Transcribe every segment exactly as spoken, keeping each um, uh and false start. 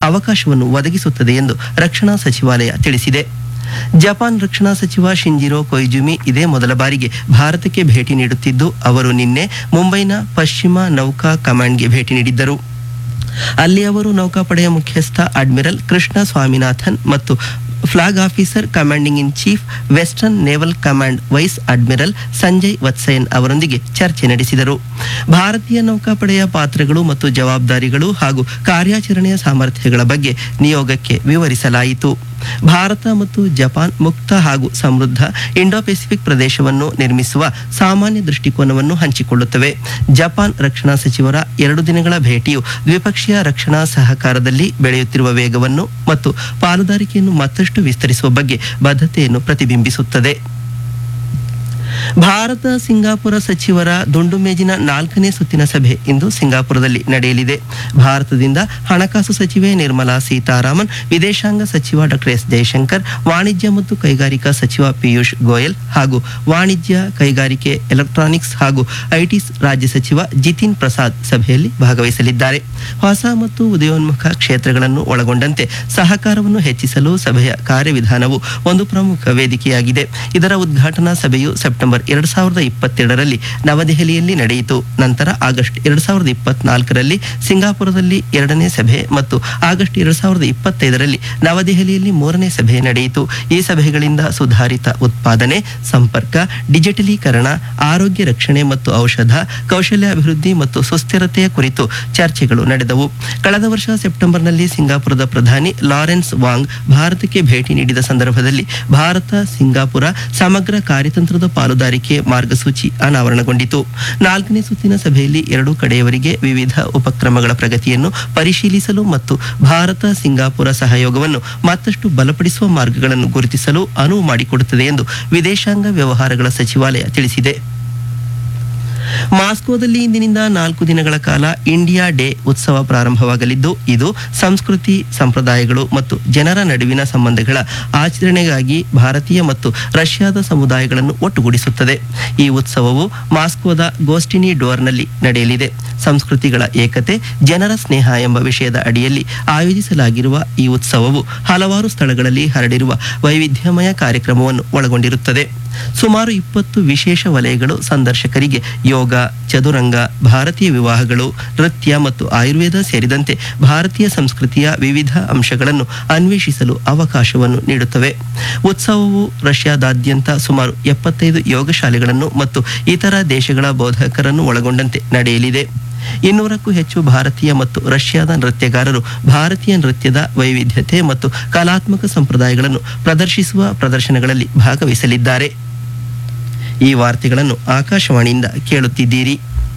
ಅವಕಾಶವನ್ನು ಒದಗಿಸುತ್ತದೆ ಎಂದು ರಕ್ಷಣಾ ಸಚಿವಾಲಯ ತಿಳಿಸಿದೆ. ಜಪಾನ್ ರಕ್ಷಣಾ ಸಚಿವ ಶಿಂಜಿರೋ ಕೊಯ್ಜುಮಿ ಇದೇ ಮೊದಲ ಬಾರಿಗೆ ಭಾರತಕ್ಕೆ ಭೇಟಿ ನೀಡುತ್ತಿದ್ದು, ಅವರು ನಿನ್ನೆ ಮುಂಬೈನ ಪಶ್ಚಿಮ ನೌಕಾ ಕಮಾಂಡ್ಗೆ ಭೇಟಿ ನೀಡಿದ್ದರು. ಅಲ್ಲಿ ಅವರು ನೌಕಾಪಡೆಯ ಮುಖ್ಯಸ್ಥ ಅಡ್ಮಿರಲ್ ಕೃಷ್ಣ ಸ್ವಾಮಿನಾಥನ್ ಮತ್ತು flag officer commanding in chief western naval command wise admiral Sanjay Vatsayan ಅವರೊಂದಿಗೆ ಚರ್ಚೆ ನಡೆಸಿದರು. ಭಾರತೀಯ ನೌಕಾಪಡೆಯ ಪಾತ್ರಗಳು ಮತ್ತು ಜವಾಬ್ದಾರಿಗಳು ಹಾಗೂ ಕಾರ್ಯಾಚರಣೆಯ ಸಾಮರ್ಥ್ಯಗಳ ಬಗ್ಗೆ ನಿಯೋಗಕ್ಕೆ ವಿವರಿಸಲಾಯಿತು. ಭಾರತ ಮತ್ತು ಜಪಾನ್ ಮುಕ್ತ ಹಾಗೂ ಸಮೃದ್ಧ ಇಂಡೋ ಪೆಸಿಫಿಕ್ ಪ್ರದೇಶವನ್ನು ನಿರ್ಮಿಸುವ ಸಾಮಾನ್ಯ ದೃಷ್ಟಿಕೋನವನ್ನು ಹಂಚಿಕೊಳ್ಳುತ್ತವೆ. ಜಪಾನ್ ರಕ್ಷಣಾ ಸಚಿವರ ಎರಡು ದಿನಗಳ ಭೇಟಿಯು ದ್ವಿಪಕ್ಷೀಯ ರಕ್ಷಣಾ ಸಹಕಾರದಲ್ಲಿ ಬೆಳೆಯುತ್ತಿರುವ ವೇಗವನ್ನು ಮತ್ತು ಪಾಲುದಾರಿಕೆಯನ್ನು ಮತ್ತಷ್ಟು ವಿಸ್ತರಿಸುವ ಬಗ್ಗೆ ಬದ್ಧತೆಯನ್ನು ಪ್ರತಿಬಿಂಬಿಸುತ್ತದೆ. ಭಾರತ ಸಿಂಗಾಪುರ ಸಚಿವರ ದುಂಡು ಮೇಜಿನ ನಾಲ್ಕನೇ ಸುತ್ತಿನ ಸಭೆ ಇಂದು ಸಿಂಗಾಪುರದಲ್ಲಿ ನಡೆಯಲಿದೆ. ಭಾರತದಿಂದ ಹಣಕಾಸು ಸಚಿವೆ ನಿರ್ಮಲಾ ಸೀತಾರಾಮನ್, ವಿದೇಶಾಂಗ ಸಚಿವ ಡಾಕ್ಟರ್ ಎಸ್ ಜಯಶಂಕರ್, ವಾಣಿಜ್ಯ ಮತ್ತು ಕೈಗಾರಿಕಾ ಸಚಿವ ಪಿಯೂಷ್ ಗೋಯಲ್ ಹಾಗೂ ವಾಣಿಜ್ಯ, ಕೈಗಾರಿಕೆ, ಎಲೆಕ್ಟ್ರಾನಿಕ್ಸ್ ಹಾಗೂ ಐಟಿ ರಾಜ್ಯ ಸಚಿವ ಜಿತಿನ್ ಪ್ರಸಾದ್ ಸಭೆಯಲ್ಲಿ ಭಾಗವಹಿಸಲಿದ್ದಾರೆ. ಹೊಸ ಮತ್ತು ಉದಯೋನ್ಮುಖ ಕ್ಷೇತ್ರಗಳನ್ನು ಒಳಗೊಂಡಂತೆ ಸಹಕಾರವನ್ನು ಹೆಚ್ಚಿಸಲು ಸಭೆಯ ಕಾರ್ಯವಿಧಾನವು ಒಂದು ಪ್ರಮುಖ ವೇದಿಕೆಯಾಗಿದೆ. ಇದರ ಉದ್ಘಾಟನಾ ಸಭೆಯು ಸೆಪ್ಟೆಂಬರ್ ಎರಡು ಸಾವಿರದ ಇಪ್ಪತ್ತೆರಡರಲ್ಲಿ ನವದೆಹಲಿಯಲ್ಲಿ ನಡೆಯಿತು. ನಂತರ ಆಗಸ್ಟ್ ಎರಡು ಸಾವಿರದ ಇಪ್ಪತ್ನಾಲ್ಕರಲ್ಲಿ ಸಿಂಗಾಪುರದಲ್ಲಿ ಎರಡನೇ ಸಭೆ ಮತ್ತು ಆಗಸ್ಟ್ ಎರಡು ಸಾವಿರದ ಇಪ್ಪತ್ತೈದರಲ್ಲಿ ನವದೆಹಲಿಯಲ್ಲಿ ಮೂರನೇ ಸಭೆ ನಡೆಯಿತು. ಈ ಸಭೆಗಳಿಂದ ಸುಧಾರಿತ ಉತ್ಪಾದನೆ, ಸಂಪರ್ಕ, ಡಿಜಿಟಲೀಕರಣ, ಆರೋಗ್ಯ ರಕ್ಷಣೆ ಮತ್ತು ಔಷಧ, ಕೌಶಲ್ಯಾಭಿವೃದ್ಧಿ ಮತ್ತು ಸುಸ್ಥಿರತೆಯ ಕುರಿತು ಚರ್ಚೆಗಳು ನಡೆದವು. ಕಳೆದ ವರ್ಷ ಸೆಪ್ಟೆಂಬರ್ನಲ್ಲಿ ಸಿಂಗಾಪುರದ ಪ್ರಧಾನಿ ಲಾರೆನ್ಸ್ ವಾಂಗ್ ಭಾರತಕ್ಕೆ ಭೇಟಿ ನೀಡಿದ ಸಂದರ್ಭದಲ್ಲಿ ಭಾರತ ಸಿಂಗಾಪುರ ಸಮಗ್ರ ಕಾರ್ಯತಂತ್ರದ ಪಾಲುದಾರಿಕೆ ಮಾರ್ಗಸೂಚಿ ಅನಾವರಣಗೊಂಡಿತು. ನಾಲ್ಕನೇ ಸುತ್ತಿನ ಸಭೆಯಲ್ಲಿ ಎರಡೂ ಕಡೆಯವರಿಗೆ ವಿವಿಧ ಉಪಕ್ರಮಗಳ ಪ್ರಗತಿಯನ್ನು ಪರಿಶೀಲಿಸಲು ಮತ್ತು ಭಾರತ ಸಿಂಗಾಪುರ ಸಹಯೋಗವನ್ನು ಮತ್ತಷ್ಟು ಬಲಪಡಿಸುವ ಮಾರ್ಗಗಳನ್ನು ಗುರುತಿಸಲು ಅನುವು ಮಾಡಿಕೊಡುತ್ತದೆ ಎಂದು ವಿದೇಶಾಂಗ ವ್ಯವಹಾರಗಳ ಸಚಿವಾಲಯ ತಿಳಿಸಿದೆ. ಮಾಸ್ಕೋದಲ್ಲಿ ಇಂದಿನಿಂದ ನಾಲ್ಕು ದಿನಗಳ ಕಾಲ ಇಂಡಿಯಾ ಡೇ ಉತ್ಸವ ಪ್ರಾರಂಭವಾಗಲಿದ್ದು, ಇದು ಸಂಸ್ಕೃತಿ, ಸಂಪ್ರದಾಯಗಳು ಮತ್ತು ಜನರ ನಡುವಿನ ಸಂಬಂಧಗಳ ಆಚರಣೆಗಾಗಿ ಭಾರತೀಯ ಮತ್ತು ರಷ್ಯಾದ ಸಮುದಾಯಗಳನ್ನು ಒಟ್ಟುಗೂಡಿಸುತ್ತದೆ. ಈ ಉತ್ಸವವು ಮಾಸ್ಕೋದ ಗೋಸ್ಟಿನಿ ಡೋರ್ನಲ್ಲಿ ನಡೆಯಲಿದೆ. ಸಂಸ್ಕೃತಿಗಳ ಏಕತೆ, ಜನರ ಸ್ನೇಹ ಎಂಬ ವಿಷಯದ ಅಡಿಯಲ್ಲಿ ಆಯೋಜಿಸಲಾಗಿರುವ ಈ ಉತ್ಸವವು ಹಲವಾರು ಸ್ಥಳಗಳಲ್ಲಿ ಹರಡಿರುವ ವೈವಿಧ್ಯಮಯ ಕಾರ್ಯಕ್ರಮವನ್ನು ಒಳಗೊಂಡಿರುತ್ತದೆ. ಸುಮಾರು ಇಪ್ಪತ್ತು ವಿಶೇಷ ವಲಯಗಳು ಸಂದರ್ಶಕರಿಗೆ ಯೋಗ, ಚದುರಂಗ, ಭಾರತೀಯ ವಿವಾಹಗಳು, ನೃತ್ಯ ಮತ್ತು ಆಯುರ್ವೇದ ಸೇರಿದಂತೆ ಭಾರತೀಯ ಸಂಸ್ಕೃತಿಯ ವಿವಿಧ ಅಂಶಗಳನ್ನು ಅನ್ವೇಷಿಸಲು ಅವಕಾಶವನ್ನು ನೀಡುತ್ತವೆ. ಉತ್ಸವವು ರಷ್ಯಾದಾದ್ಯಂತ ಸುಮಾರು ಎಪ್ಪತ್ತೈದು ಯೋಗ ಶಾಲೆಗಳನ್ನು ಮತ್ತು ಇತರ ದೇಶಗಳ ಬೋಧಕರನ್ನು ಒಳಗೊಂಡಂತೆ ನಡೆಯಲಿದೆ. ಇನ್ನೂರಕ್ಕೂ ಹೆಚ್ಚು ಭಾರತೀಯ ಮತ್ತು ರಷ್ಯಾದ ನೃತ್ಯಗಾರರು ಭಾರತೀಯ ನೃತ್ಯದ ವೈವಿಧ್ಯತೆ ಮತ್ತು ಕಲಾತ್ಮಕ ಸಂಪ್ರದಾಯಗಳನ್ನು ಪ್ರದರ್ಶಿಸುವ ಪ್ರದರ್ಶನಗಳಲ್ಲಿ ಭಾಗವಹಿಸಲಿದ್ದಾರೆ. ಈ ವಾರ್ತೆಗಳನ್ನು ಆಕಾಶವಾಣಿಯಿಂದ ಕೇಳುತ್ತಿದ್ದೀರಿ.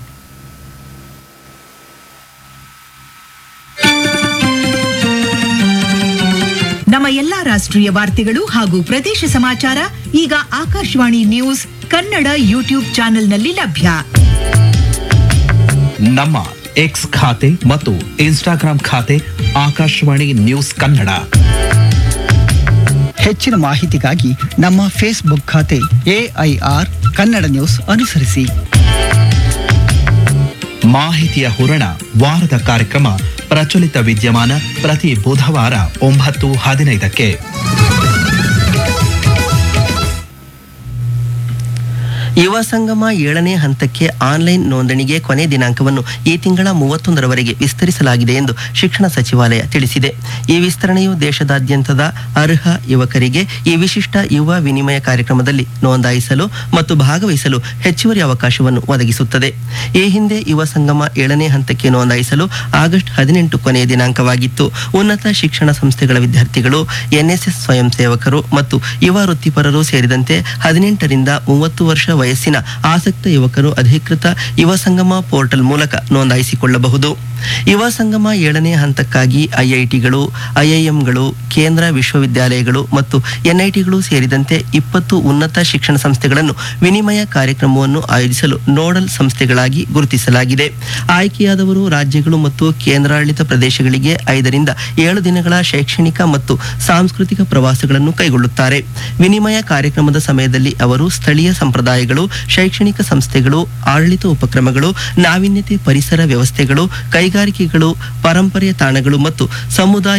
ನಮ್ಮ ಎಲ್ಲಾ ರಾಷ್ಟ್ರೀಯ ವಾರ್ತೆಗಳು ಹಾಗೂ ಪ್ರದೇಶ ಸಮಾಚಾರ ಈಗ ಆಕಾಶವಾಣಿ ನ್ಯೂಸ್ ಕನ್ನಡ ಯೂಟ್ಯೂಬ್ ಚಾನೆಲ್ನಲ್ಲಿ ಲಭ್ಯ. ನಮ್ಮ ಎಕ್ಸ್ ಖಾತೆ ಮತ್ತು ಇನ್ಸ್ಟಾಗ್ರಾಂ ಖಾತೆ ಆಕಾಶವಾಣಿ ನ್ಯೂಸ್ ಕನ್ನಡ. ಹೆಚ್ಚಿನ ಮಾಹಿತಿಗಾಗಿ ನಮ್ಮ ಫೇಸ್ಬುಕ್ ಖಾತೆ ಎಐಆರ್ ಕನ್ನಡ ನ್ಯೂಸ್ ಅನುಸರಿಸಿ. ಮಾಹಿತಿಯ ಹೂರಣ ವಾರದ ಕಾರ್ಯಕ್ರಮ ಪ್ರಚಲಿತ ವಿದ್ಯಮಾನ ಪ್ರತಿ ಬುಧವಾರ ಒಂಬತ್ತು ಹದಿನೈದಕ್ಕೆ. ಯುವ ಸಂಗಮ ಏಳನೇ ಹಂತಕ್ಕೆ ಆನ್ಲೈನ್ ನೋಂದಣಿಗೆ ಕೊನೆ ದಿನಾಂಕವನ್ನು ಈ ತಿಂಗಳ ಮೂವತ್ತೊಂದರವರೆಗೆ ವಿಸ್ತರಿಸಲಾಗಿದೆ ಎಂದು ಶಿಕ್ಷಣ ಸಚಿವಾಲಯ ತಿಳಿಸಿದೆ. ಈ ವಿಸ್ತರಣೆಯು ದೇಶದಾದ್ಯಂತದ ಅರ್ಹ ಯುವಕರಿಗೆ ಈ ವಿಶಿಷ್ಟ ಯುವ ವಿನಿಮಯ ಕಾರ್ಯಕ್ರಮದಲ್ಲಿ ನೋಂದಾಯಿಸಲು ಮತ್ತು ಭಾಗವಹಿಸಲು ಹೆಚ್ಚುವರಿ ಅವಕಾಶವನ್ನು ಒದಗಿಸುತ್ತದೆ. ಈ ಹಿಂದೆ ಯುವ ಸಂಗಮ ಏಳನೇ ಹಂತಕ್ಕೆ ನೋಂದಾಯಿಸಲು ಆಗಸ್ಟ್ ಹದಿನೆಂಟು ಕೊನೆಯ ದಿನಾಂಕವಾಗಿತ್ತು. ಉನ್ನತ ಶಿಕ್ಷಣ ಸಂಸ್ಥೆಗಳ ವಿದ್ಯಾರ್ಥಿಗಳು, ಎನ್ಎಸ್ಎಸ್ ಸ್ವಯಂ ಸೇವಕರು ಮತ್ತು ಯುವ ವೃತ್ತಿಪರರು ಸೇರಿದಂತೆ ಹದಿನೆಂಟರಿಂದ ಮೂವತ್ತು ವರ್ಷ ವಯಸ್ಸಿನ ಆಸಕ್ತ ಯುವಕರು ಅಧಿಕೃತ ಯುವ ಸಂಗಮ ಪೋರ್ಟಲ್ ಮೂಲಕ ನೋಂದಾಯಿಸಿಕೊಳ್ಳಬಹುದು. ಯುವ ಸಂಗಮ ಏಳನೇ ಹಂತಕ್ಕಾಗಿ ಐಐಟಿಗಳು, ಐಐಎಂಗಳು, ಕೇಂದ್ರ ವಿಶ್ವವಿದ್ಯಾಲಯಗಳು ಮತ್ತು ಎನ್ಐಟಿಗಳು ಸೇರಿದಂತೆ ಇಪ್ಪತ್ತು ಉನ್ನತ ಶಿಕ್ಷಣ ಸಂಸ್ಥೆಗಳನ್ನು ವಿನಿಮಯ ಕಾರ್ಯಕ್ರಮವನ್ನು ಆಯೋಜಿಸಲು ನೋಡಲ್ ಸಂಸ್ಥೆಗಳಾಗಿ ಗುರುತಿಸಲಾಗಿದೆ. ಆಯ್ಕೆಯಾದವರು ರಾಜ್ಯಗಳು ಮತ್ತು ಕೇಂದ್ರಾಡಳಿತ ಪ್ರದೇಶಗಳಿಗೆ ಐದರಿಂದ ಏಳು ದಿನಗಳ ಶೈಕ್ಷಣಿಕ ಮತ್ತು ಸಾಂಸ್ಕೃತಿಕ ಪ್ರವಾಸಗಳನ್ನು ಕೈಗೊಳ್ಳುತ್ತಾರೆ. ವಿನಿಮಯ ಕಾರ್ಯಕ್ರಮದ ಸಮಯದಲ್ಲಿ ಅವರು ಸ್ಥಳೀಯ ಸಂಪ್ರದಾಯಗಳು, ಶೈಕ್ಷಣಿಕ ಸಂಸ್ಥೆಗಳು, ಆಡಳಿತ ಉಪಕ್ರಮಗಳು, ನಾವೀನ್ಯತೆ ಪರಿಸರ ವ್ಯವಸ್ಥೆಗಳು, ಕೈಗಾರಿಕೆಗಳು, ಪರಂಪರೆಯ ತಾಣಗಳು ಮತ್ತು ಸಮುದಾಯ